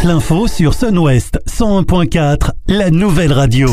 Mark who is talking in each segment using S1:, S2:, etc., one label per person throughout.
S1: l'info sur Sun-Ouest 101.4, la nouvelle radio.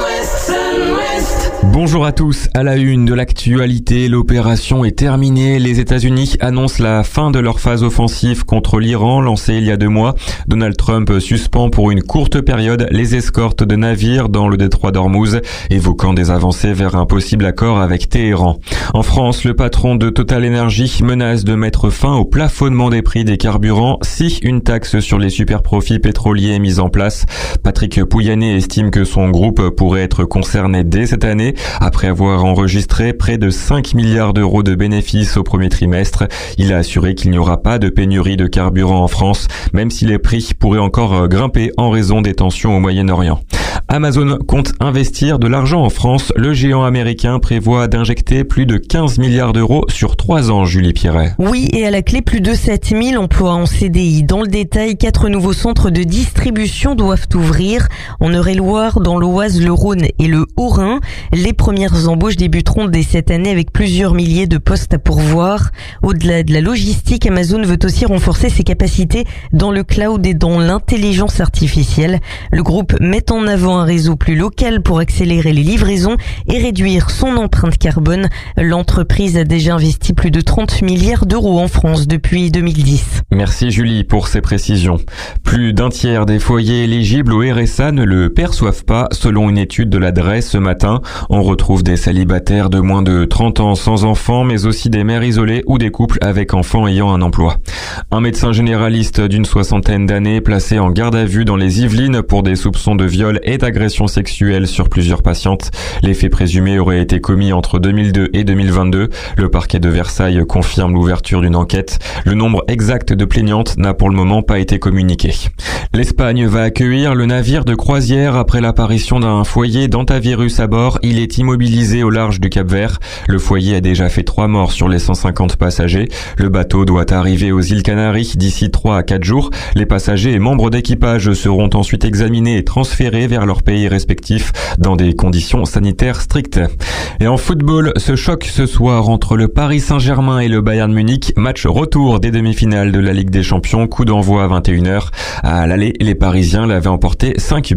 S2: Bonjour à tous, à la une de l'actualité, l'opération est terminée. Les États-Unis annoncent la fin de leur phase offensive contre l'Iran lancée il y a 2 mois. Donald Trump suspend pour une courte période les escortes de navires dans le détroit d'Ormuz, évoquant des avancées vers un possible accord avec Téhéran. En France, le patron de Total Energy menace de mettre fin au plafonnement des prix des carburants si une taxe sur les superprofits pétroliers est mise en place. Patrick Pouyanné estime que son groupe pourrait être concerné dès cette année, après avoir enregistré près de 5 milliards d'euros de bénéfices au premier trimestre. Il a assuré qu'il n'y aura pas de pénurie de carburant en France, même si les prix pourraient encore grimper en raison des tensions au Moyen-Orient. Amazon compte investir de l'argent en France. Le géant américain prévoit d'injecter plus de 15 milliards d'euros sur 3 ans, Julie Pierret.
S3: Oui, et à la clé, plus de 7000 emplois en CDI. Dans le détail, 4 nouveaux centres de distribution doivent ouvrir en Eure-et-Loir, dans l'Oise, le Rhône et le Haut-Rhin. Les premières embauches débuteront dès cette année avec plusieurs milliers de postes à pourvoir. Au-delà de la logistique, Amazon veut aussi renforcer ses capacités dans le cloud et dans l'intelligence artificielle. Le groupe met en avant un réseau plus local pour accélérer les livraisons et réduire son empreinte carbone. L'entreprise a déjà investi plus de 30 milliards d'euros en France depuis 2010.
S2: Merci Julie pour ces précisions. Plus d'un tiers des foyers éligibles au RSA ne le perçoivent pas, selon une étude de l'adresse ce matin. On retrouve des célibataires de moins de 30 ans sans enfants, mais aussi des mères isolées ou des couples avec enfants ayant un emploi. Un médecin généraliste d'une 60aine d'années placé en garde à vue dans les Yvelines pour des soupçons de viol et d'agression sexuelle sur plusieurs patientes. Les faits présumés auraient été commis entre 2002 et 2022. Le parquet de Versailles confirme l'ouverture d'une enquête. Le nombre exact de plaignantes n'a pour le moment pas été communiqué. L'Espagne va accueillir le navire de croisière après l'apparition d'un foyer d'hantavirus à bord. Il est immobilisé au large du Cap-Vert. Le foyer a déjà fait 3 morts sur les 150 passagers. Le bateau doit arriver aux îles Canaries d'ici 3 à 4 jours. Les passagers et membres d'équipage seront ensuite examinés et transférés vers leurs pays respectifs dans des conditions sanitaires strictes. Et en football, ce choc ce soir entre le Paris Saint-Germain et le Bayern Munich, match retour des demi-finales de la Ligue des Champions, coup d'envoi à 21h. À l'aller, les Parisiens l'avaient emporté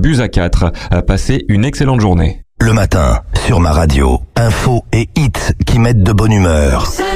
S2: 5-4. Passez une excellente journée.
S4: Le matin, sur ma radio, info et hits qui mettent de bonne humeur.